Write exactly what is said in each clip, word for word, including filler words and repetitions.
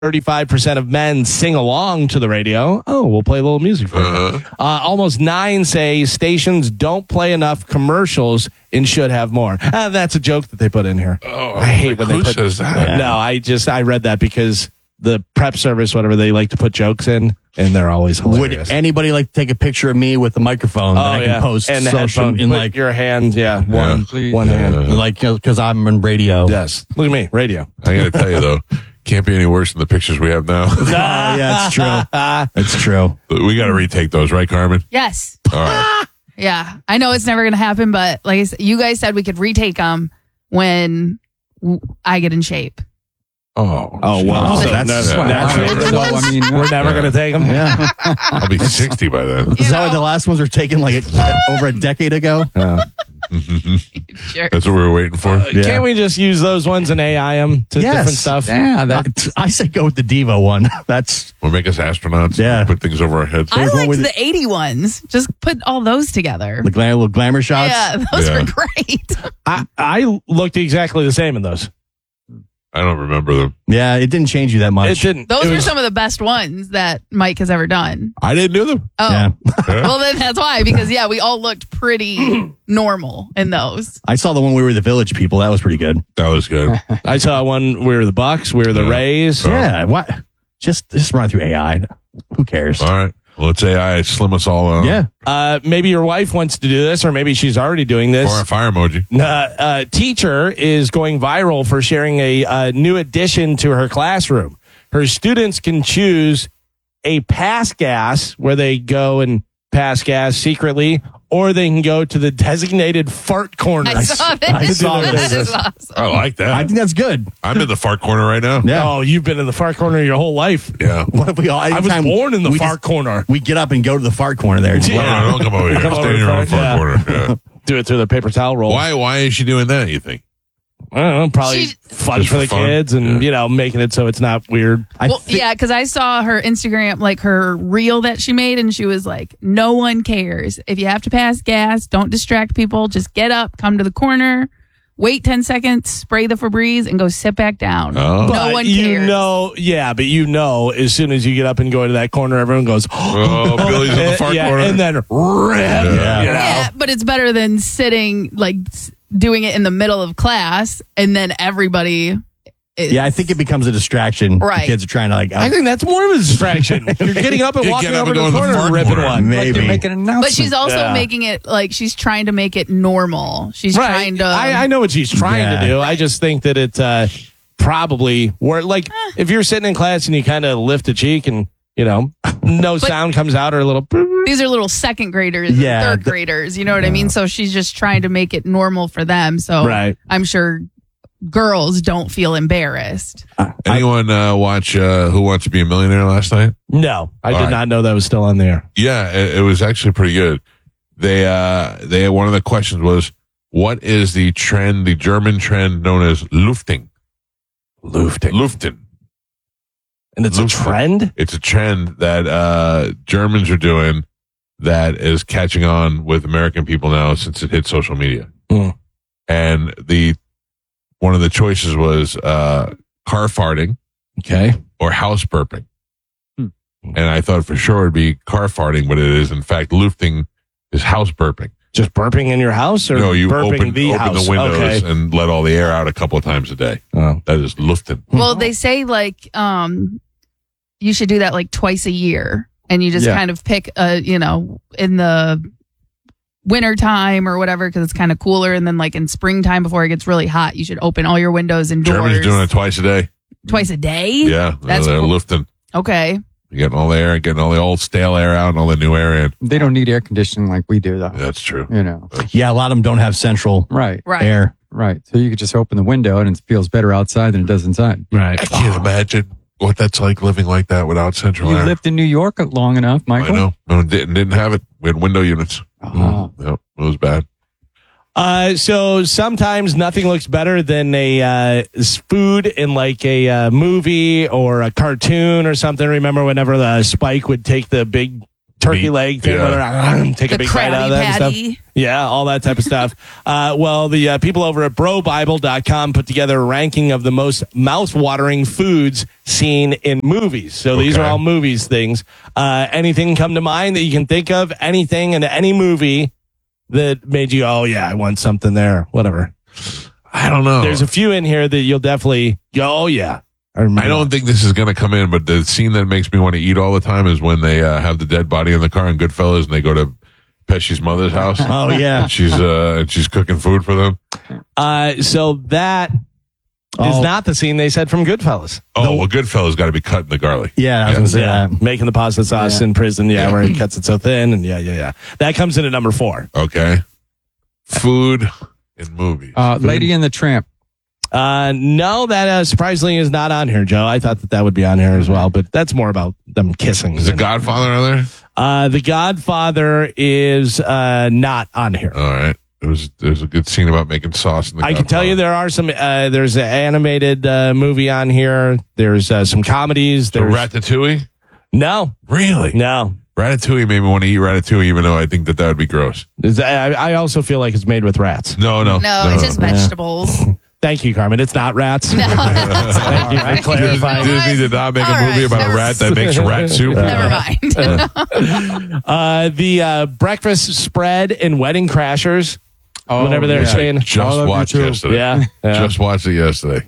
thirty-five percent of men sing along to the radio. Oh, we'll play a little music for Uh-huh. you. Uh, almost nine say stations don't play enough commercials and should have more. Uh, that's a joke that they put in here. Oh, I hate when who they put says that? No, I just I read that because the prep service, whatever, they like to put jokes in, and they're always hilarious. Would anybody like to take a picture of me with the microphone that oh, I can yeah. post and the social headphone, in put like your hand, yeah, one, please. one hand. Yeah. like because I'm in radio? Yes, look at me, radio. I got to tell you, though, can't be any worse than the pictures we have now. Oh, yeah, it's true. It's true. We got to retake those, right, Carmen? Yes. All right. Yeah. I know it's never going to happen, but like I said, you guys said we could retake them when w- I get in shape. Oh, Oh, well, So that's, that's- that's, that's- So, I mean, we're never going to take them. Yeah. I'll be sixty by then. Is that what the last ones were taken like a, over a decade ago? Sure. That's what we were waiting for. Yeah. Can't we just use those ones and A I them to Yes. different stuff? yeah, that, I say go with the Devo one. That's We'll make us astronauts. Yeah. Put things over our heads. I There's one liked with- the eighty ones. Just put all those together. the glam- little glamour shots. Yeah, those Yeah. were great. I, I looked exactly the same in those. I don't remember them. Yeah, it didn't change you that much. It didn't. Those it were was- some of the best ones that Mike has ever done. I didn't do them. Oh, Yeah. well, then that's why, because, yeah, we all looked pretty normal in those. I saw the one we were the Village People. That was pretty good. That was good. I saw one. We were the Bucks. We were the Yeah. Rays. Oh. Yeah. What? Just just run through A I. Who cares? All right. Well, let's A I slim us all out. Yeah. Uh, maybe your wife wants to do this, or maybe she's already doing this. Or a fire emoji. Uh, uh, teacher is going viral for sharing a uh, new addition to her classroom. Her students can choose a pass gas where they go and pass gas secretly, or they can go to the designated fart corner. I saw this. I saw That this. is awesome. I like that. I think that's good. I'm in the fart corner right now. Yeah. Oh, you've been in the fart corner your whole life. Yeah. What if we all? I was anytime born in the we fart just- corner. We get up and go to the fart corner there. No, no, don't come over here. Come Stay over in your own front, yeah. fart corner. Yeah. Do it through the paper towel roll. Why? Why is she doing that? You think? I don't know. Probably She- fun Just for for the fun? kids, and Yeah. you know, making it so it's not weird. I Well, thi- yeah, because I saw her Instagram, like her reel that she made, and she was like, no one cares. If you have to pass gas, don't distract people. Just get up, come to the corner, wait ten seconds, spray the Febreze, and go sit back down. Oh. No But one you cares. know, yeah, but you know, as soon as you get up and go to that corner, everyone goes, Oh, Billy's in the fart yeah, corner. and then rip, Yeah. you know. Yeah, but it's better than sitting, like, s- doing it in the middle of class, and then everybody is. yeah, I think it becomes a distraction. Right. The kids are trying to like. I think that's more of a distraction. You're getting up and You walking get up over and to go the to the corner and fart ripping corner. one. Maybe. like to make an announcement. But she's also Yeah. making it, like, she's trying to make it normal. She's Right. trying to. I, I know what she's trying Yeah. to do. I just think that it's uh, probably where, like, if you're sitting in class and you kind of lift a cheek and, you know, no sound comes out or a little. These are little second graders, Yeah, and third the- graders. You know what I mean? So she's just trying to make it normal for them. So Right. I'm sure girls don't feel embarrassed. Anyone uh, watch uh, Who Wants to Be a Millionaire last night? No, I All did right. not know that was still on there. Yeah, it, it was actually pretty good. They uh they one of the questions was, what is the trend, the German trend known as Lufting? Lufting. Luften. And it's a Lufting. trend? It's a trend that uh Germans are doing that is catching on with American people now since it hit social media. Mm. And the one of the choices was uh car farting Okay. or house burping. Hmm. And I thought for sure it'd be car farting, but it is in fact Lufting is house burping. Just burping in your house or No, you burping open, the open house? the windows Okay. and let all the air out a couple of times a day. Oh. That is Luften. Well, they say like um, you should do that like twice a year, and you just Yeah. kind of pick a you know in the winter time or whatever because it's kind of cooler, and then like in springtime before it gets really hot, you should open all your windows and doors Germany's doing it twice a day. twice a day. Yeah, That's they're cool. Luften. Okay. You're getting all the air, getting all the old stale air out and all the new air in. They don't need air conditioning like we do, though. That's true. You know, Yeah, a lot of them don't have central right, Right. air. right. So you could just open the window and it feels better outside than it does inside. Right. I can't imagine what that's like living like that without central You air. lived in New York long enough, I Michael. know. No, didn't, didn't have it. We had window units. Oh. Yep, it was bad. Uh, so sometimes nothing looks better than a uh, s- food in like a uh, movie or a cartoon or something. Remember whenever the Spike would take the big turkey Meat. leg thing. Yeah. Take a The big bite out of that and Krabby stuff. Yeah, all that type of stuff. Uh, well, the uh, people over at bro bible dot com put together a ranking of the most mouth-watering foods seen in movies. So these Okay. are all movies things. Uh, anything come to mind that you can think of? Anything in any movie that made you, oh, yeah, I want something there. Whatever. I don't know. There's a few in here that you'll definitely go, oh, yeah. I, remember I don't think this is going to come in, but the scene that makes me want to eat all the time is when they uh, have the dead body in the car in Goodfellas and they go to Pesci's mother's house. Oh, yeah. And she's uh, and she's cooking food for them. Uh, so that is Oh. not the scene they said from Goodfellas. Oh, well, Goodfellas got to be cutting the garlic. Yeah, I was going to say Yeah, that. making the pasta sauce Yeah. in prison. Yeah, Yeah. where he cuts it so thin, and yeah, yeah, yeah. That comes in at number four. Okay. Food in movies. Uh, Lady and the Tramp. Uh, no, that uh, surprisingly is not on here, Joe. I thought that that would be on here as well, but that's more about them kissing. is The Godfather on there? Uh, the Godfather is uh, not on here. All right. There was, there's a good scene about making sauce in The I can tell you there are some. Uh, there's an animated uh, movie on here. There's uh, some comedies. The There's Ratatouille? no, Really? no. Ratatouille made me want to eat ratatouille, even though I think that that would be gross. Is- I, I also feel like it's made with rats. No, no. No, it's just vegetables. Thank you, Carmen. It's not rats. No. Thank you for Disney, clarifying. Disney did not make All a movie right, about a never- rat that makes rat soup. Never mind. Uh, the uh, breakfast spread in Wedding Crashers. Oh, whenever they're yeah. saying, Just All of you watched too. yesterday. yeah, yeah. Just watched it yesterday.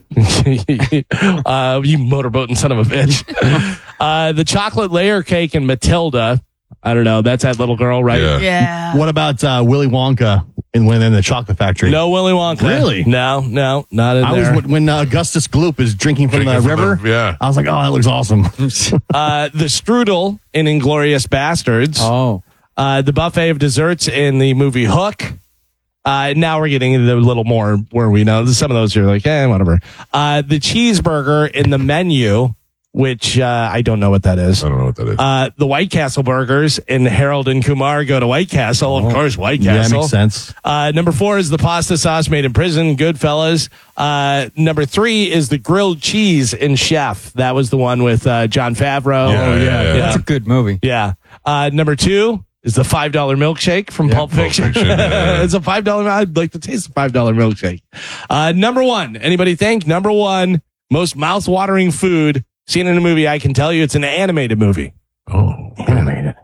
uh, you motorboating son of a bitch. uh, the chocolate layer cake in Matilda. I don't know. That's that little girl, right? Yeah. Yeah. What about uh, Willy Wonka in, when in the chocolate factory? No Willy Wonka. Really? No, no, not in I there. was when uh, Augustus Gloop is drinking from Drinking the from river. the- yeah. I was like, oh, that looks awesome. uh, the strudel in Inglorious Bastards. Oh. Uh, the buffet of desserts in the movie Hook. Uh, now we're getting into a little more where we know some of those are like, eh, whatever. Uh, the cheeseburger in the menu, which uh, I don't know what that is. I don't know what that is. Uh, the White Castle burgers in Harold and Kumar go to White Castle. Of course, White Yeah, that Castle. makes sense. Uh, number four is the pasta sauce made in prison, Goodfellas. Uh, number three is the grilled cheese in Chef. That was the one with uh, John Favreau. Yeah, Oh, yeah, yeah. That's a good movie. yeah. Uh, number two is the five dollar milkshake from Pulp Pulp Fiction. Fiction, yeah. It's a five dollar. I'd like to taste the five dollar milkshake. Uh, number one. Anybody think? Number one, most mouth-watering food seen in a movie. I can tell you it's an animated movie. oh. Animated.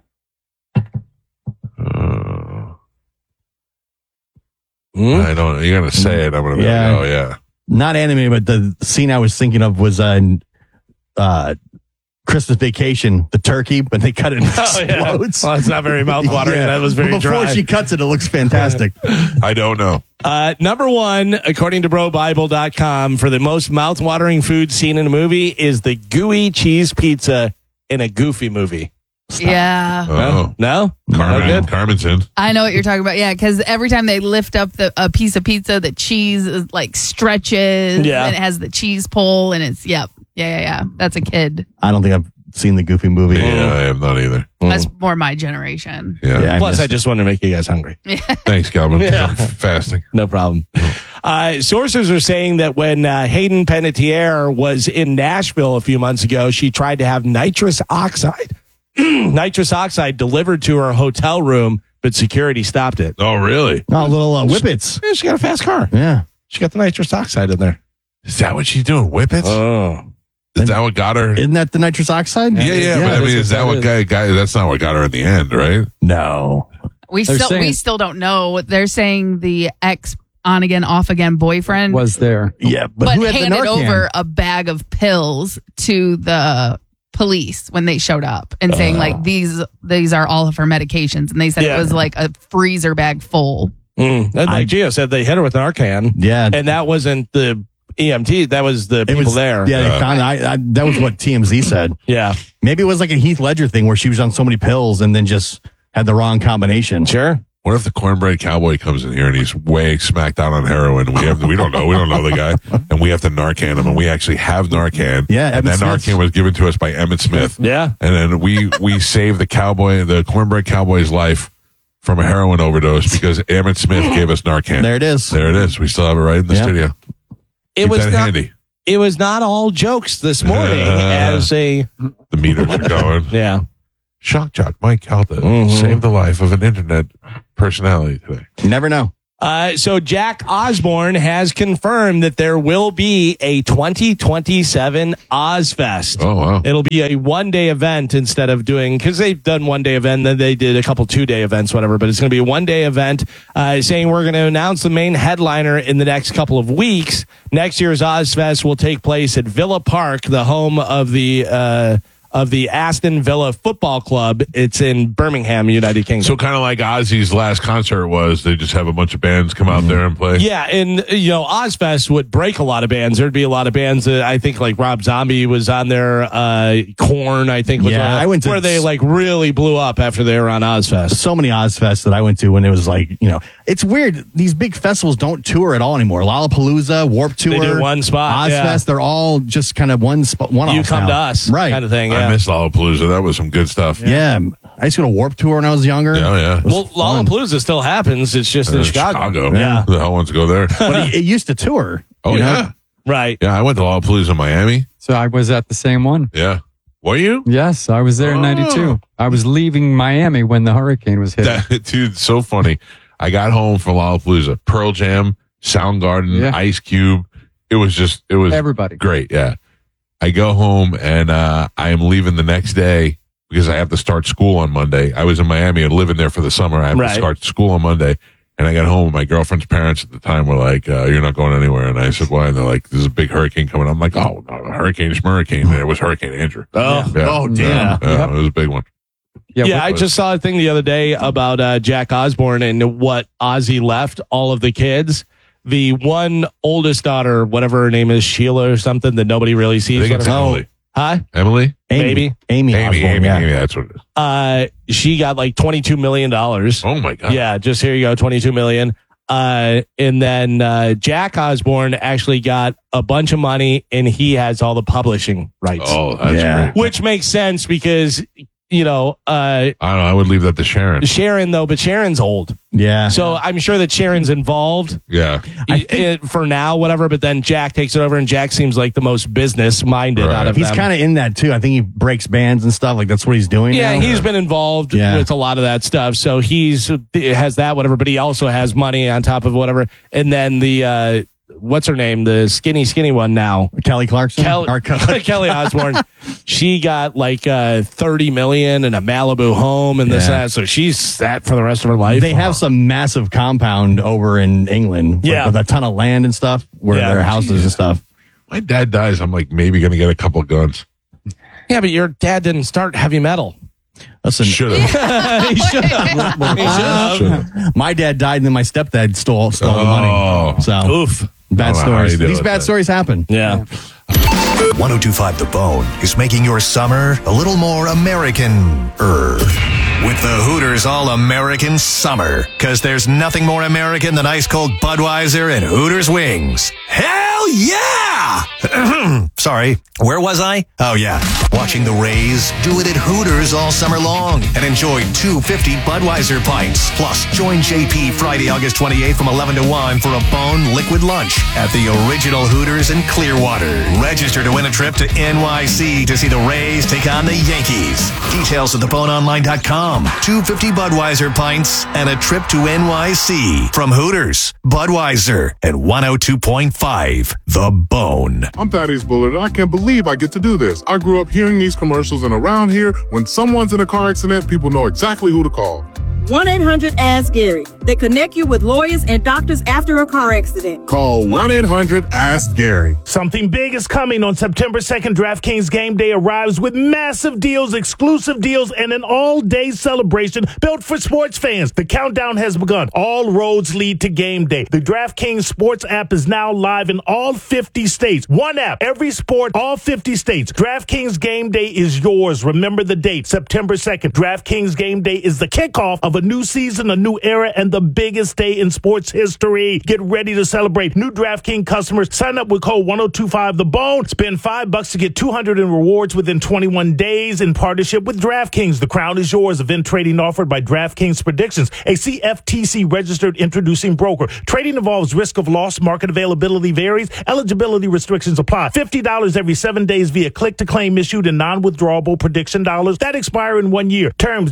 Uh, Hmm? I don't know. You're going to say it. I'm going to be Yeah. like, oh, yeah. Not animated, but the scene I was thinking of was uh, in, uh, Christmas Vacation, the turkey, but they cut it and it Oh, yeah. explodes. Well, it's not very mouth-watering. Yeah. That was very But before dry. she cuts it, it looks fantastic. I don't know. Uh, number one, according to bro bible dot com, for the most mouth-watering food seen in a movie is the gooey cheese pizza in a Goofy movie. Yeah. Oh. No? Carmen, Not good? Carmen's in. I know what you're talking about. Yeah, because every time they lift up the a piece of pizza, the cheese is like stretches. Yeah. And it has the cheese pull, and it's yep. Yeah, yeah, yeah. That's a kid. I don't think I've seen the Goofy movie. Yeah, I am not either. That's more my generation. Yeah. Yeah. I Plus, missed I just wanted to make you guys hungry. Thanks, Calvin. Yeah. I'm fasting. No problem. Uh, sources are saying that when uh, Hayden Panettiere was in Nashville a few months ago, she tried to have nitrous oxide. nitrous oxide delivered to her hotel room, but security stopped it. Oh, really? Oh, little uh, whippets. Yeah, she got a fast car. Yeah. She got the nitrous oxide in there. Is that what she's doing? Whippets? Oh. Is that what got her? Isn't that the nitrous oxide? Yeah, yeah, but I that's mean, what is that that what is. guy, guy? That's not what got her in the end, right? No. We They're still we saying- still don't know. They're saying the ex on again off again boyfriend Was there. Yeah, but, but who had the handed Narcan? over a bag of pills to the police when they showed up and saying like these these are all of her medications, and they said Yeah. it was like a freezer bag full. Mm. That, I- like Gio said, they hit her with Narcan, Yeah. and that wasn't the E M T. That was the It people was there. Yeah, they Uh, found, I, I, that was what T M Z said. Yeah. Maybe it was like a Heath Ledger thing where she was on so many pills and then just had the wrong combination. Sure. What if the cornbread cowboy comes in here and he's way smacked out on heroin? We have we don't know we don't know the guy, and we have to Narcan him, and we actually have Narcan. Yeah, and Emmett that Smith's. Narcan was given to us by Emmett Smith. Yeah. And then we we saved the cowboy, the cornbread cowboy's life from a heroin overdose because Emmett Smith gave us Narcan. There it is. There it is. We still have it right in the Yeah. studio. It Keep was that not. handy. It was not all jokes this morning. as a The meters are going. yeah. Shock Jock Mike Calta Mhm. saved the life of an internet personality today. You never know. Uh, so Jack Osborne has confirmed that there will be a twenty twenty-seven Ozfest. Oh, wow. It'll be a one-day event instead of doing, because they've done one-day event, then they did a couple two-day events, whatever, but it's going to be a one-day event, uh, saying we're going to announce the main headliner in the next couple of weeks. Next year's Ozfest will take place at Villa Park, the home of the uh, of the Aston Villa Football Club. It's in Birmingham, United Kingdom. So kind of like Ozzy's last concert was, they just have a bunch of bands come out there and play. Yeah, and you know, Ozfest would break a lot of bands. There'd be a lot of bands that I think like Rob Zombie was on there, uh Korn, I think was Yeah, on, I went to- where they like really blew up after they were on Ozfest. So many Ozfests that I went to when it was like, you know, it's weird. These big festivals don't tour at all anymore. Lollapalooza, Warped Tour, They do one spot, Ozfest, yeah. they're all just kind of one spot. One You off come now. to us, right? kind of thing. I Yeah. miss Lollapalooza. That was some good stuff. Yeah, I used to go to Warped Tour when I was younger. Yeah, yeah. It was Well, fun. Lollapalooza still happens. It's just in Uh, Chicago. Yeah. Who the hell wants to go there? but it, it used to tour. Oh, you know? yeah. Right. Yeah, I went to Lollapalooza in Miami. So I was at the same one. Yeah. Were you? Yes, I was there in Oh. ninety-two. I was leaving Miami when the hurricane was hitting. That, dude, so funny. I got home from Lollapalooza. Pearl Jam, Soundgarden, Yeah. Ice Cube. It was just, it was Everybody. great. Yeah. I go home and uh, I am leaving the next day because I have to start school on Monday. I was in Miami and living there for the summer. I have Right. to start school on Monday. And I got home. My girlfriend's parents at the time were like, uh, you're not going anywhere. And I said, why? And they're like, there's a big hurricane coming. I'm like, oh, no, hurricane, hurricane. And it was Hurricane Andrew. Oh, Yeah. oh, Yeah, damn. yeah, Yep. it was a big one. Yeah, Yeah, we- I just saw a thing the other day about uh, Jack Osborne and what Ozzy left all of the kids. The one oldest daughter, whatever her name is, Sheila or something, that nobody really I sees. think it's whatever. Emily. Huh? Emily? Amy, Maybe. Amy, Amy, Osborne, Amy, yeah. Amy, that's what it is. Uh, she got like twenty-two million dollars. Oh my God. Yeah, just here you go, twenty-two million. Uh, and then uh, Jack Osborne actually got a bunch of money, and he has all the publishing rights, Oh, that's Yeah. great. which makes sense because you know uh, I don't know. I would leave that to Sharon. Sharon though, but Sharon's old, Yeah. so I'm sure that Sharon's involved. Yeah. I- it- for now, whatever. But then Jack takes it over, and Jack seems like the most business minded Right. out of He's them. kind of in that too. I think he breaks bands and stuff. Like that's what he's doing. Yeah, now. he's been involved Yeah. with a lot of that stuff. So he's has that whatever, but he also has money on top of whatever. And then the uh, what's her name, the skinny skinny one now, Kelly Clarkson. Kelly, Or Kelly- Kelly Osborne. She got like uh, thirty million and a Malibu home and this Yeah. and that. So she's set for the rest of her life. They have some massive compound over in England, like, Yeah. with a ton of land and stuff, where Yeah. their houses and stuff. My dad dies. I'm like maybe going to get a couple of guns. Yeah, but your dad didn't start heavy metal. Listen, Should have. he should have. He should have. my dad died, and then my stepdad stole stole the money. Oh. So Oof. bad I don't know how you stories. deal These with bad that. stories happen. Yeah. one oh two point five The Bone is making your summer a little more American-er. With the Hooters All-American Summer. Because there's nothing more American than ice-cold Budweiser and Hooters wings. Hell yeah! Sorry, where was I? Oh yeah, watching the Rays do it at Hooters all summer long and enjoy two fifty Budweiser pints. Plus, join J P Friday, August twenty-eighth from eleven to one for a Bone liquid lunch at the original Hooters in Clearwater. Register to win a trip to N Y C to see the Rays take on the Yankees. Details at the bone online dot com. two fifty Budweiser pints and a trip to N Y C from Hooters, Budweiser, and one oh two point five The Bone. I'm Thaddeus Bullard, and I can't believe I get to do this. I grew up hearing these commercials, and around here, when someone's in a car accident, people know exactly who to call. one eight hundred ask Gary. They connect you with lawyers and doctors after a car accident. Call one eight hundred ask Gary. Something big is coming on September second. DraftKings Game Day arrives with massive deals, exclusive deals, and an all-day celebration built for sports fans. The countdown has begun. All roads lead to Game Day. The DraftKings Sports app is now live in all fifty states. One app, every sport, all fifty states. DraftKings Game Day is yours. Remember the date, September second. DraftKings Game Day is the kickoff of a a new season, a new era, and the biggest day in sports history. Get ready to celebrate. New DraftKings customers, sign up with code one oh two five the bone. Spend five bucks to get two hundred in rewards within twenty-one days in partnership with DraftKings. The crown is yours. Event trading offered by DraftKings Predictions, a C F T C registered introducing broker. Trading involves risk of loss. Market availability varies. Eligibility restrictions apply. fifty dollars every seven days via click-to-claim issued in non-withdrawable prediction dollars that expire in one year. Terms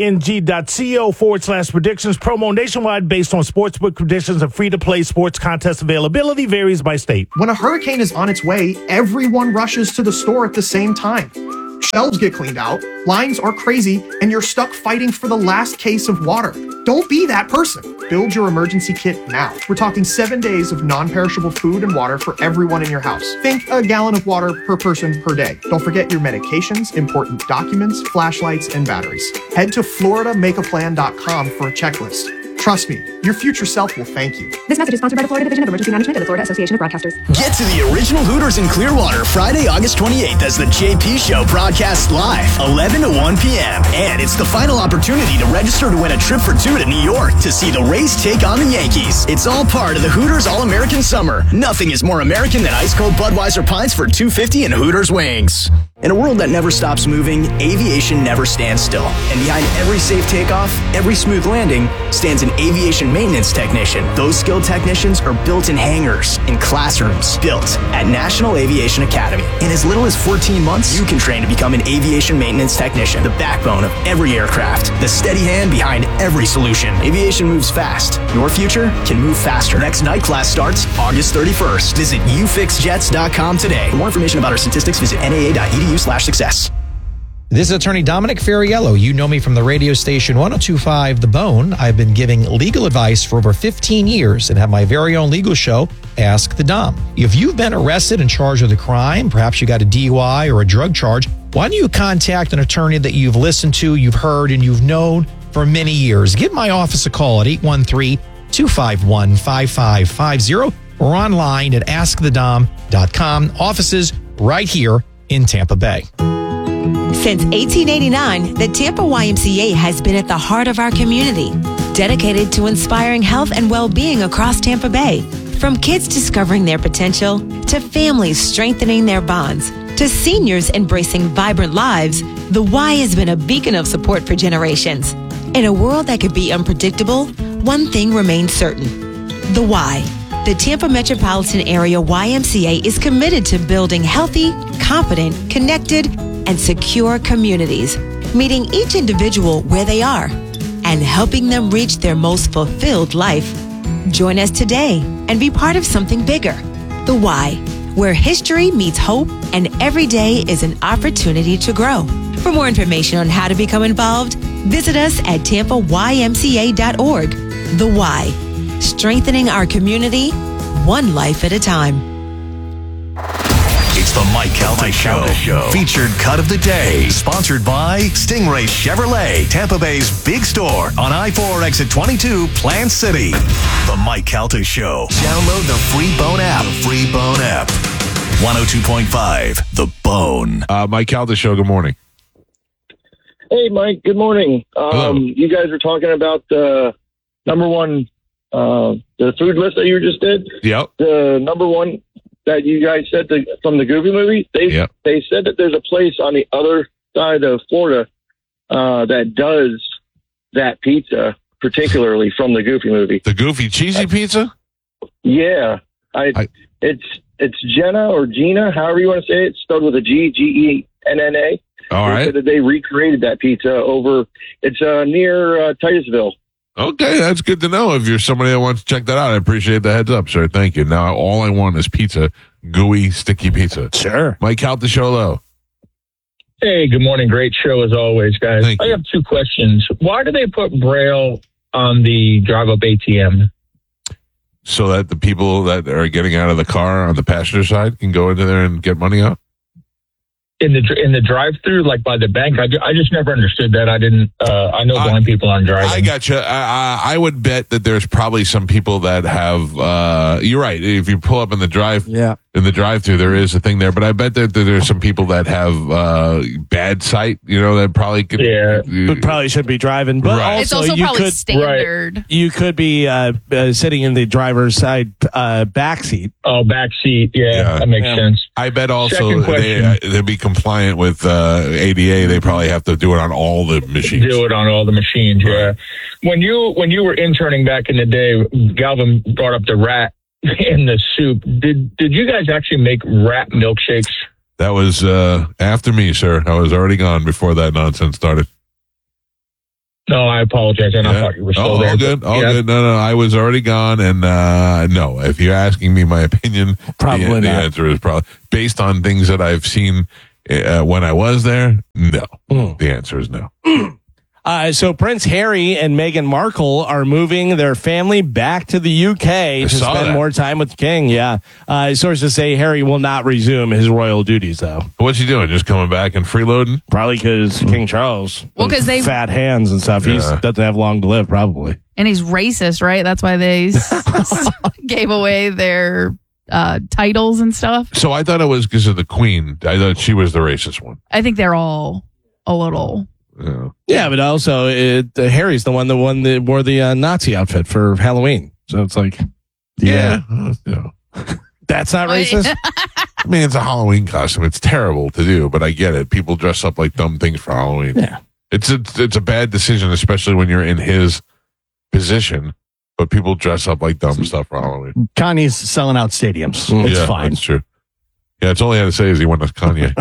dkng.co forward slash predictions. Promo nationwide based on sportsbook predictions and free-to-play sports contest availability varies by state. When a hurricane is on its way, everyone rushes to the store at the same time. Shelves get cleaned out, lines are crazy, and you're stuck fighting for the last case of water. Don't be that person. Build your emergency kit now. We're talking seven days of non-perishable food and water for everyone in your house. Think a gallon of water per person per day. Don't forget your medications, important documents, flashlights, and batteries. Head to Florida Make A Plan dot com for a checklist. Trust me, your future self will thank you. This message is sponsored by the Florida Division of Emergency Management and the Florida Association of Broadcasters. Get to the original Hooters in Clearwater Friday, August twenty-eighth as the J P Show broadcasts live, eleven to one p.m. And it's the final opportunity to register to win a trip for two to New York to see the Rays take on the Yankees. It's all part of the Hooters All-American Summer. Nothing is more American than ice-cold Budweiser pints for two dollars and fifty cents and Hooters wings. In a world that never stops moving, aviation never stands still. And behind every safe takeoff, every smooth landing, stands an aviation maintenance technician. Those skilled technicians are built in hangars, in classrooms, built at National Aviation Academy. In as little as fourteen months, you can train to become an aviation maintenance technician, the backbone of every aircraft, the steady hand behind every solution. Aviation moves fast. Your future can move faster. Next night class starts August thirty-first. Visit u fix jets dot com today. For more information about our statistics, visit n a a dot e d u slash success. This is attorney Dominic Ferriello. You know me from the radio station one oh two point five The Bone. I've been giving legal advice for over fifteen years and have my very own legal show, Ask the Dom. If you've been arrested and charged with a crime, perhaps you got a D U I or a drug charge, why don't you contact an attorney that you've listened to, you've heard, and you've known for many years? Give my office a call at eight one three, two five one, five five five zero or online at ask the dom dot com. Offices right here in Tampa Bay. Since eighteen eighty-nine, the Tampa Y M C A has been at the heart of our community, dedicated to inspiring health and well-being across Tampa Bay. From kids discovering their potential, to families strengthening their bonds, to seniors embracing vibrant lives, the Y has been a beacon of support for generations. In a world that could be unpredictable, one thing remains certain: the Y. The Tampa Metropolitan Area Y M C A is committed to building healthy, confident, connected, and secure communities, meeting each individual where they are and helping them reach their most fulfilled life. Join us today and be part of something bigger. The Y, where history meets hope and every day is an opportunity to grow. For more information on how to become involved, visit us at tampa y m c a dot org. The Y, strengthening our community, one life at a time. It's the Mike Calta Show. Show. Featured cut of the day. Sponsored by Stingray Chevrolet, Tampa Bay's big store on I four exit twenty-two, Plant City. The Mike Calta Show. Download the free Bone app. The free Bone app. one oh two point five The Bone. Uh, Mike Calta Show, good morning. Hey, Mike, good morning. Um, you guys were talking about the number one, uh, the food list that you just did. Yep. The number one that you guys said the, from the Goofy movie, they yep. they said that there's a place on the other side of Florida uh, that does that pizza, particularly from the Goofy movie. The Goofy cheesy pizza? Yeah, I, I it's it's Jenna or Gina, however you want to say it. It's spelled with a G, G E N N A. All they right. Said that they recreated that pizza over. It's uh, near uh, Titusville. Okay, that's good to know. If you're somebody that wants to check that out, I appreciate the heads up, sir. Thank you. Now, all I want is pizza, gooey, sticky pizza. Sure. Mike Calta Show low. Hey, good morning. Great show as always, guys. Thank I you. have two questions. Why do they put Braille on the drive-up A T M? So that the people that are getting out of the car on the passenger side can go into there and get money out? In the in the drive-through, like by the bank, I, I just never understood that. I didn't. Uh, I know blind people aren't driving. I got you. I, I, I would bet that there's probably some people that have. Uh, you're right. If you pull up in the drive, yeah. in the drive-thru, there is a thing there, but I bet that, that there's some people that have uh, bad sight, you know, that probably could. Yeah. But probably shouldn't be driving. But Right. It's also, also you probably could standard. you could be uh, uh, sitting in the driver's side uh, back seat. Oh, back seat. Yeah, Yeah. that makes Yeah. sense. I bet also Second they, question. uh, they'd be compliant with uh, A D A. They probably have to do it on all the machines. Do it on all the machines. Yeah. When you when you were interning back in the day, Galvin brought up the rat in the soup. Did did you guys actually make rat milkshakes? That was uh, after me, sir. I was already gone before that nonsense started. No, I apologize. And I Yeah. thought you were still Oh, there. all good. All Yeah. good. No, no, I was already gone. And uh, no, if you're asking me my opinion, Probably the, the not. answer is probably based on things that I've seen uh, when I was there. No, Mm. the answer is no. Uh, so Prince Harry and Meghan Markle are moving their family back to the U K I to saw spend that. more time with the king. Yeah. Uh, sources say Harry will not resume his royal duties, though. What's he doing? Just coming back and freeloading? Probably because King Charles, Well, 'cause they- fat hands and stuff. He Yeah. doesn't have long to live, probably. And he's racist, right? That's why they s- gave away their uh, titles and stuff. So I thought it was because of the Queen. I thought she was the racist one. I think they're all a little. Yeah. Yeah, but also it, uh, Harry's the one that won the wore the uh, Nazi outfit for Halloween. So it's like, Yeah. Uh, yeah. that's not racist. I mean, it's a Halloween costume. It's terrible to do, but I get it. People dress up like dumb things for Halloween. Yeah. It's a, it's a bad decision, especially when you're in his position. But people dress up like dumb stuff for Halloween. Kanye's selling out stadiums. It's yeah, fine. That's true. Yeah, it's all I had to say is he went to Kanye.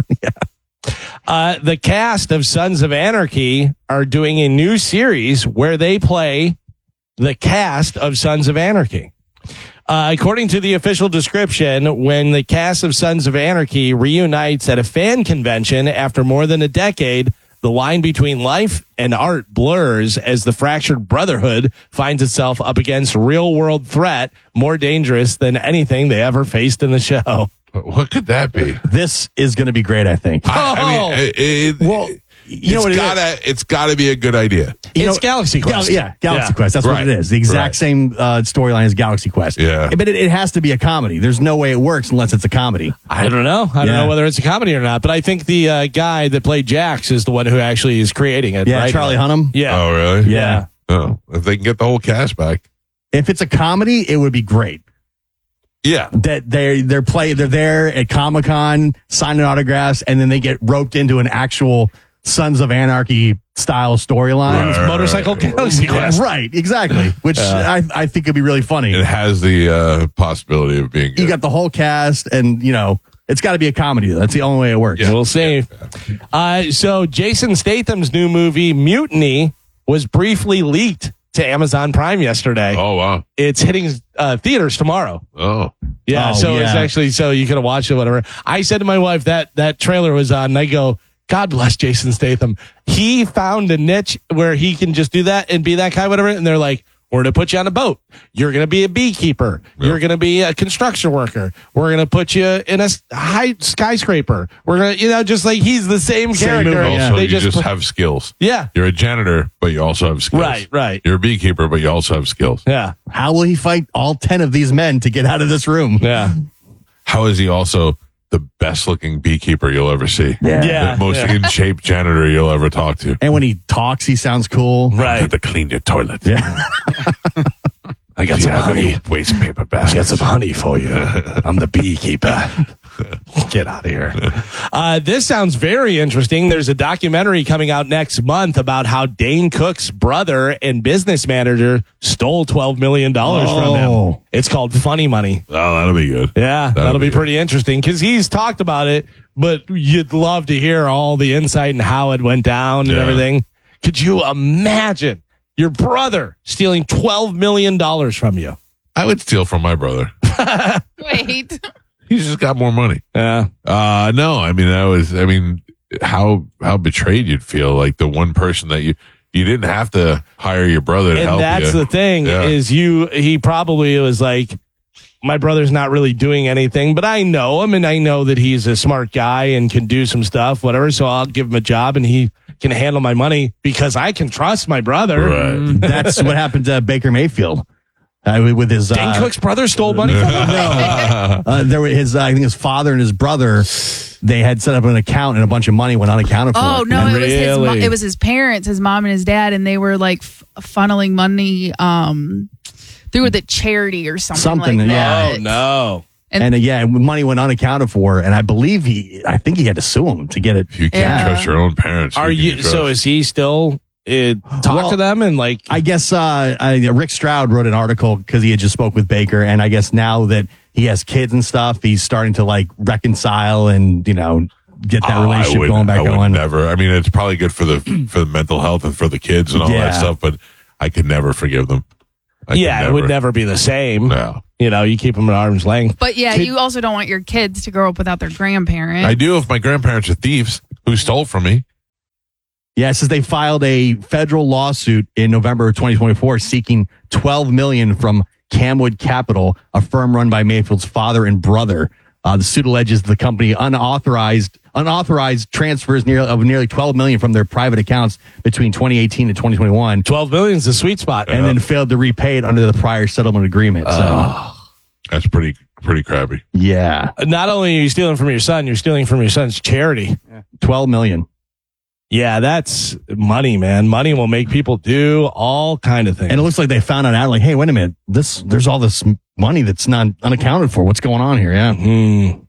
Uh, the cast of Sons of Anarchy are doing a new series where they play the cast of Sons of Anarchy. Uh, according to the official description, when the cast of Sons of Anarchy reunites at a fan convention after more than a decade, the line between life and art blurs as the fractured brotherhood finds itself up against real-world threat more dangerous than anything they ever faced in the show. What could that be? This is going to be great, I think. I, I mean, it, it, Well, you know it's what it gotta, it's gotta be a good idea. You It's know- Galaxy Quest. Gal- yeah, Galaxy Yeah. Quest. That's Right. what it is. The exact Right. same uh, storyline as Galaxy Quest. Yeah. But it, it has to be a comedy. There's no way it works unless it's a comedy. I don't know. I don't Yeah. know whether it's a comedy or not, but I think the uh, guy that played Jax is the one who actually is creating it. Yeah, right? Charlie Hunnam. Yeah. Oh, really? Yeah. Oh, if they can get the whole cast back. If it's a comedy, it would be great. Yeah. That they they're play they're there at Comic Con signing autographs, and then they get roped into an actual Sons of Anarchy style storyline. Right, Motorcycle right, right. Galaxy Quest. Right, exactly. Which Yeah. I I think could be really funny. It has the uh, possibility of being good. You got the whole cast, and you know it's got to be a comedy. Though. That's the only way it works. Yeah. We'll see. Uh, so Jason Statham's new movie, Mutiny, was briefly leaked to Amazon Prime yesterday. Oh, wow. It's hitting uh, theaters tomorrow. Oh. Yeah, Oh, so it's yeah. actually so you could have watched it, whatever. I said to my wife that that trailer was on, and I go, God bless Jason Statham. He found a niche where he can just do that and be that guy, whatever. And they're like, we're going to put you on a boat. You're going to be a beekeeper. Yeah. You're going to be a construction worker. We're going to put you in a s- high skyscraper. We're going to, you know, just like he's the same, Same character. movie, Also, They you just, put- have skills. yeah, You're a janitor, but you also have skills. right, right. You're a beekeeper, but you also have skills. Yeah, How will he fight all ten of these men to get out of this room? yeah. How is he also the best looking beekeeper you'll ever see? Yeah. Yeah. The most yeah. in shape janitor you'll ever talk to. And when he talks, he sounds cool. I Right. had to clean your toilet. Yeah. I got Do some you have honey. any waste paper I got baskets? some honey for you. I'm the beekeeper. Get out of here. Uh, this sounds very interesting. There's a documentary coming out next month about how Dane Cook's brother and business manager stole twelve million dollars from him. Oh. It's called Funny Money. Oh, that'll be good. Yeah, that'll, That'll be, be good. pretty interesting because he's talked about it, but you'd love to hear all the insight and how it went down and Yeah. everything. Could you imagine your brother stealing twelve million dollars from you? I would steal from my brother. Wait. He's just got more money. Yeah. Uh no, I mean that was I mean how how betrayed you'd feel, like the one person that you you didn't have to hire your brother to And help that's you. the thing Yeah. is you he probably was like, my brother's not really doing anything, but I know him and I know that he's a smart guy and can do some stuff, whatever. So I'll give him a job and he can handle my money because I can trust my brother. Right. That's what happened to Baker Mayfield. Uh, with his Dane uh, Cook's brother stole money from him? No. Uh, there were his, uh, I think his father and his brother, they had set up an account and a bunch of money went unaccounted for. Oh, no, And it was, his, mo- Really? it was his parents, his mom and his dad, and they were like f- funneling money um, through the charity or something, Something, like yeah. that. Oh, no. And, And- uh, yeah, money went unaccounted for. And I believe he, I think he had to sue him to get it. If you can't Yeah. trust your own parents, Are who can you? trust? So is he still uh, talk Well, to them and like? I guess uh, I, Rick Stroud wrote an article because he had just spoke with Baker, and I guess now that he has kids and stuff, he's starting to like reconcile and you know get that Oh, I relationship would- going back I would going. Never. I mean, it's probably good for the for the mental health and for the kids and all Yeah. that stuff. But I could never forgive them. I could yeah, it would never be the same. No. You know, you keep them at arm's length. But yeah, Kid- you also don't want your kids to grow up without their grandparent. I do if my grandparents are thieves who stole from me. Yeah, it says they filed a federal lawsuit in November of twenty twenty-four seeking twelve million dollars from Camwood Capital, a firm run by Mayfield's father and brother. Uh, the suit alleges the company unauthorized unauthorized transfers near, of nearly twelve million dollars from their private accounts between twenty eighteen and twenty twenty-one, twelve million is the sweet spot. and then failed to repay it under the prior settlement agreement. So, That's pretty pretty crappy. yeah, Not only are you stealing from your son, you're stealing from your son's charity. twelve million dollars. Yeah, that's money, man. Money will make people do all kind of things. And it looks like they found out, like, hey, wait a minute, this there's all this money that's not unaccounted for. What's going on here? Yeah. Hmm.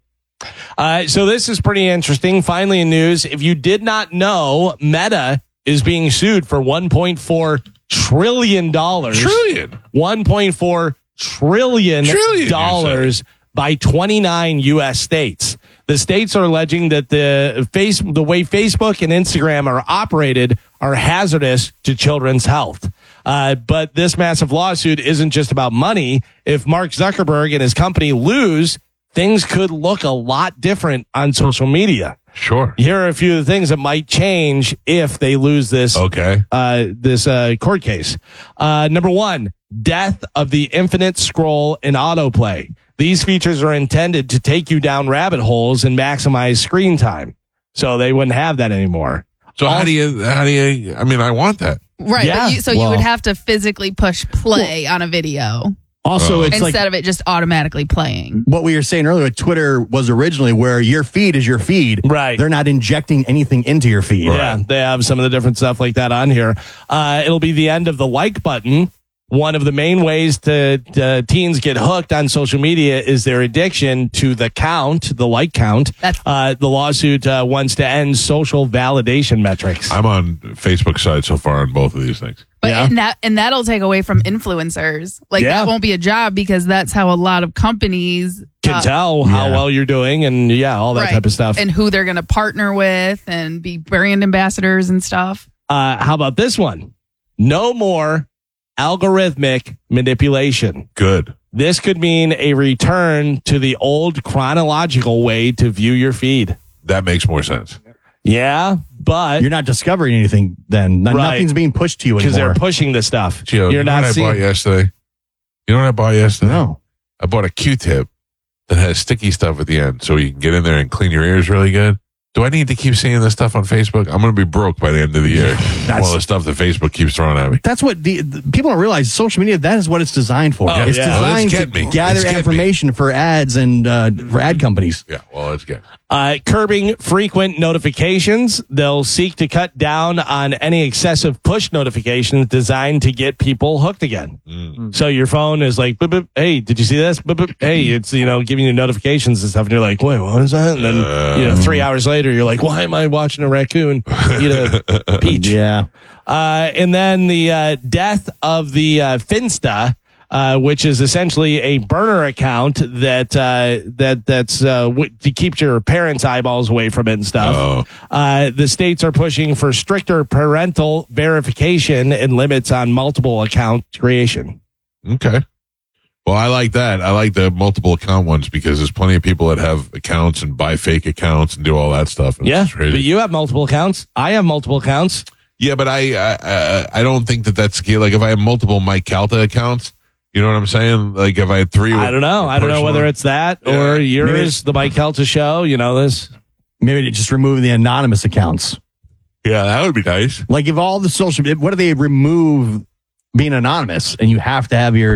Uh, so this is pretty interesting. Finally in news, if you did not know, Meta is being sued for one point four trillion dollars. Trillion. one point four trillion Trillion, you dollars by twenty-nine U S states. The states are alleging that the face, the way Facebook and Instagram are operated are hazardous to children's health. Uh, but this massive lawsuit isn't just about money. If Mark Zuckerberg and his company lose, things could look a lot different on social media. Sure. Here are a few of the things that might change if they lose this Okay. uh, this uh, court case. Uh, number one, death of the infinite scroll in autoplay. These features are intended to take you down rabbit holes and maximize screen time. So they wouldn't have that anymore. So how do you how do you? I mean, I want that. Right. Yeah, But you, so you well- would have to physically push play on a video Also, Oh. it's instead like of it just automatically playing. what we were saying earlier. Twitter was originally where your feed is your feed. Right. They're not injecting anything into your feed. Yeah, they have some of the different stuff like that on here. Uh, it'll be the end of the like button. One of the main ways to, to teens get hooked on social media is their addiction to the count, the like count. That's- Uh, the lawsuit uh, wants to end social validation metrics. I'm on Facebook side so far on both of these things. But Yeah. and that and that'll take away from influencers. Like Yeah. that won't be a job because that's how a lot of companies Can uh, tell how yeah. well you're doing and yeah, all that right, type of stuff. and who they're going to partner with and be brand ambassadors and stuff. Uh, how about this one? No more algorithmic manipulation. Good. This could mean a return to the old chronological way to view your feed. That makes more sense. Yeah, but You're not discovering anything then. No- Right. Nothing's being pushed to you because anymore. they're pushing the stuff. Gio, you're you know not what I seeing. bought yesterday? You know what I bought yesterday? No. I bought a Q-tip that has sticky stuff at the end, so you can get in there and clean your ears really good. Do I need to keep seeing this stuff on Facebook? I'm going to be broke by the end of the year. That's- All the stuff that Facebook keeps throwing at me. That's what the, the people don't realize. Social media, that is what it's designed for. Oh, it's yeah. Well, designed it's to get me. gather It's get me. information for ads and uh, for ad companies. Yeah, well, it's good. Uh, curbing frequent notifications. They'll seek to cut down on any excessive push notifications designed to get people hooked again. Mm. So your phone is like, boop, boop, hey, did you see this? Boop, boop, hey, it's, you know, giving you notifications and stuff. And you're like, wait, what is that? And then, Uh, you know, three hours later, you're like, why am I watching a raccoon eat a peach? Yeah. Uh, and then the uh, death of the uh, Finsta, uh, which is essentially a burner account that uh, that that's uh, w- to keep your parents' eyeballs away from it and stuff. Oh. Uh, the states are pushing for stricter parental verification and limits on multiple account creation. Okay. Well, I like that. I like the multiple account ones because there's plenty of people that have accounts and buy fake accounts and do all that stuff. And Yeah, it's crazy. but you have multiple accounts. I have multiple accounts. Yeah, but I, I I I don't think that that's key. Like if I have multiple Mike Calta accounts, you know what I'm saying? Like if I had three, I don't know. I don't know whether it's that or Yeah. yours, the Mike Kelta show. You know this. Maybe to just remove the anonymous accounts. Yeah, that would be nice. Like if all the social, what do they remove being anonymous and you have to have your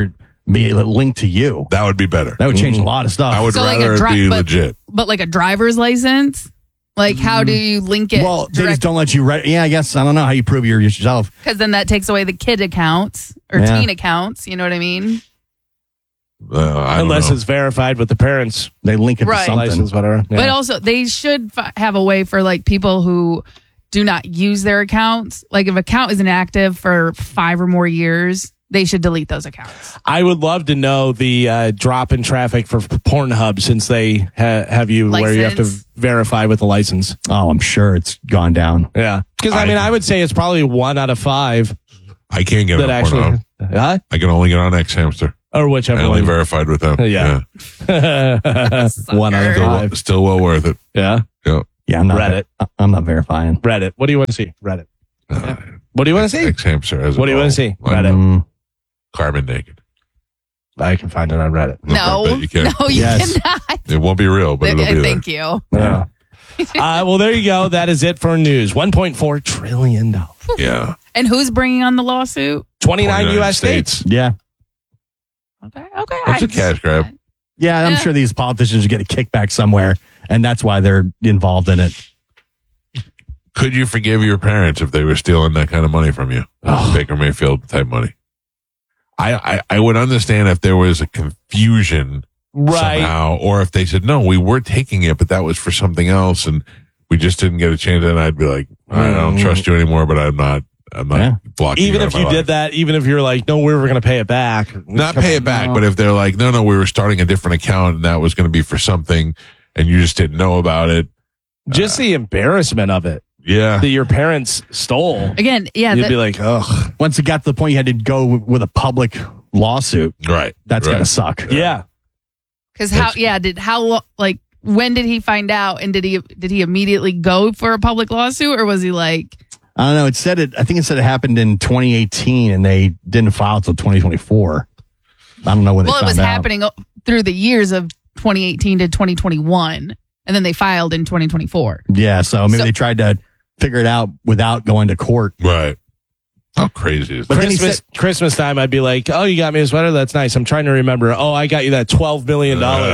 be linked to you. That would be better. That would change a lot of stuff. I would So like rather a it dri- be but- legit. But like a driver's license, like how do you link it? Well, they just don't let you. Re- yeah, I guess I don't know how you prove you're yourself. Because then that takes away the kid accounts or Yeah. teen accounts. You know what I mean? Uh, I don't Unless know. it's verified with the parents' They link it Right. to something. license, whatever. Yeah. But also, they should f- have a way for like people who do not use their accounts. Like if account isn't active for five or more years, they should delete those accounts. I would love to know the uh, drop in traffic for Pornhub since they ha- have you where you have to License. verify with the license. Oh, I'm sure it's gone down. Yeah. Because, I, I- mean, I would say it's probably one out of five I can't get that on actually. Pornhub. Huh? I can only get on X Hamster. Or whichever I only one. verified with them. Yeah. one out of Still, well- five. still well worth it. Yeah. Yeah. Yeah, I'm not. Reddit. I- I'm not verifying. Reddit. What do you want to see? Reddit. Yeah. What do you want to see? X Hamster has What do you want to see? Like, Reddit. Mm, Carbon naked. I can find it on Reddit. No, I bet you can. no, you Yes. cannot. It won't be real, but it'll be there. Thank you. Yeah. uh, well, there you go. That is it for news. one point four trillion dollars. Yeah. And who's bringing on the lawsuit? twenty-nine U S states. yeah, Okay, okay. That's I a cash grab. yeah. I'm Yeah. sure these politicians get a kickback somewhere, and that's why they're involved in it. Could you forgive your parents if they were stealing that kind of money from you? Baker Mayfield type money. I, I, I would understand if there was a confusion Right. somehow, or if they said, no, we were taking it, but that was for something else, and we just didn't get a chance. And I'd be like, I don't Mm. trust you anymore, but I'm not, I'm not Yeah. blocking Even you out if of you my did life. that, even if you're like, no, we were going to pay it back. Not pay it back, but if they're like, no, no, we were starting a different account and that was going to be for something, and you just didn't know about it. Just the embarrassment of it Yeah. that your parents stole. Again, yeah. You'd that- be like, ugh. Once it got to the point you had to go with a public lawsuit, Right. that's right. gonna suck. Yeah. Because how? Yeah. Did how? lo- Like when did he find out? And did he did he immediately go for a public lawsuit, or was he like? I don't know. It said it. I think it said it happened in twenty eighteen, and they didn't file until twenty twenty-four. I don't know when Well, they it found was out. happening o- through the years of twenty eighteen to twenty twenty-one, and then they filed in twenty twenty-four. Yeah, so maybe So- they tried to figure it out without going to court. Right. How crazy is But that? then he Christmas, said- Christmas time, I'd be like, oh, you got me a sweater? That's nice. I'm trying to remember. Oh, I got you that twelve million dollars.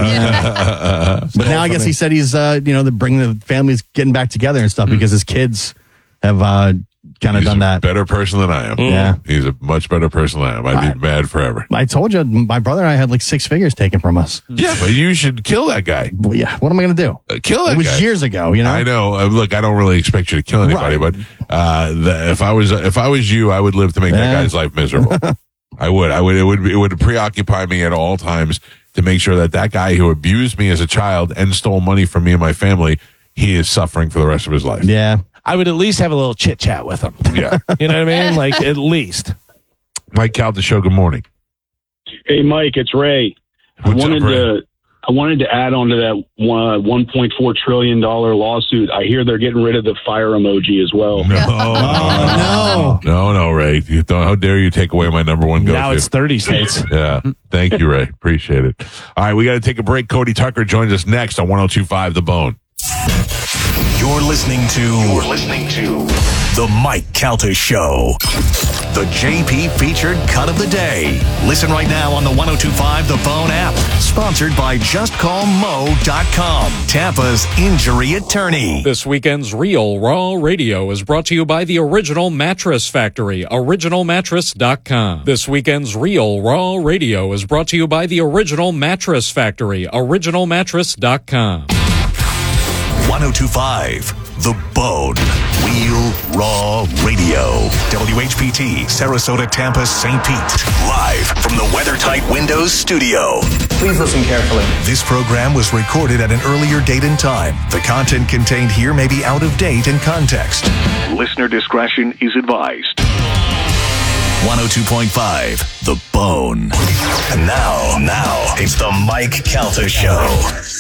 But now I guess he said he's, uh, you know, the bringing the families getting back together and stuff because his kids have uh, kind of He's done a that. better person than I am. Yeah. He's a much better person than I am. I'd Right. be mad forever. I told you, my brother and I had like six figures taken from us. Yeah, but you should kill that guy. Well, yeah, what am I going to do? Uh, kill that It was guy. years ago, you know. I know. Uh, look, I don't really expect you to kill anybody, Right. but uh, the, if I was if I was you, I would live to make that Yeah. guy's life miserable. I would. I would. It would. It would preoccupy me at all times to make sure that that guy who abused me as a child and stole money from me and my family, he is suffering for the rest of his life. Yeah. I would at least have a little chit chat with him. Yeah. You know what I mean? Like, at least. Mike Cal, the show. Good morning. Hey, Mike, it's Ray. I What's wanted up, Ray? to I wanted to add on to that one, one point four trillion dollars lawsuit. I hear they're getting rid of the fire emoji as well. No, Oh, no, no, no, Ray. You don't, how dare you take away my number one go-to? Now it's thirty states. Yeah. Thank you, Ray. Appreciate it. All right, we got to take a break. Cody Tucker joins us next on one oh two point five The Bone. You're listening to You're listening to The Mike Calta Show. The J P featured cut of the day. Listen right now on the one oh two point five The Bone app. Sponsored by just call mo dot com, Tampa's injury attorney. This weekend's Real Raw Radio is brought to you by the Original Mattress Factory, original mattress dot com. This weekend's Real Raw Radio is brought to you by the Original Mattress Factory, original mattress dot com. one oh two point five The Bone. Real Raw Radio. W H P T, Sarasota, Tampa, Saint Pete. Live from the WeatherTight Windows studio. Please listen carefully. This program was recorded at an earlier date and time. The content contained here may be out of date in context. Listener discretion is advised. one oh two point five The Bone. And now, now, it's the Mike Calta Show.